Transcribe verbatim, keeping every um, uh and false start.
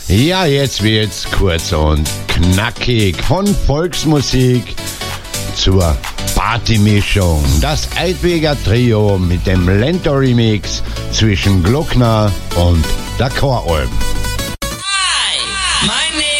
Ja, jetzt wird's kurz und knackig. Von Volksmusik zur Partymischung. Das Eidweger Trio mit dem Lento-Remix zwischen Glockner und der Choralm. Hi, my name